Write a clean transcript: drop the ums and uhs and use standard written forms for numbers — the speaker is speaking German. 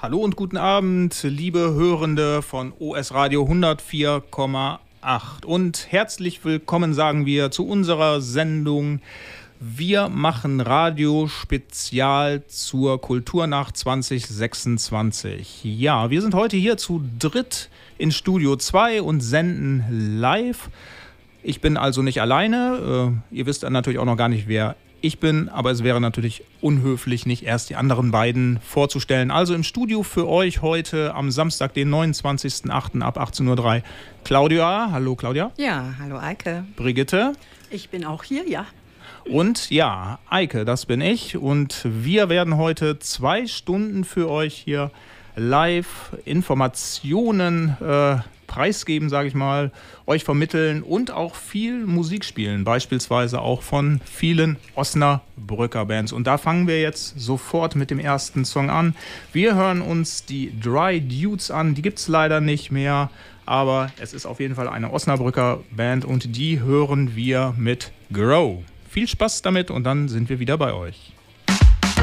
Hallo und guten Abend, liebe Hörende von OS Radio 104,8 und herzlich willkommen, sagen wir, zu unserer Sendung Wir machen Radio Spezial zur Kulturnacht 2026. Ja, wir sind heute hier zu dritt in Studio 2 und senden live. Ich bin also nicht alleine, ihr wisst dann natürlich auch noch gar nicht, wer ich bin, aber es wäre natürlich unhöflich, nicht erst die anderen beiden vorzustellen. Also im Studio für euch heute am Samstag, den 29.08. ab 18.03 Uhr Claudia. Hallo Claudia. Ja, hallo Eike. Brigitte. Ich bin auch hier, ja. Und ja, Eike, das bin ich. Und wir werden heute 2 Stunden für euch hier live Informationen preisgeben, sage ich mal, euch vermitteln und auch viel Musik spielen, beispielsweise auch von vielen Osnabrücker Bands. Und da fangen wir jetzt sofort mit dem ersten Song an. Wir hören uns die Dry Dudes an, die gibt es leider nicht mehr, aber es ist auf jeden Fall eine Osnabrücker Band und die hören wir mit Grow. Viel Spaß damit und dann sind wir wieder bei euch.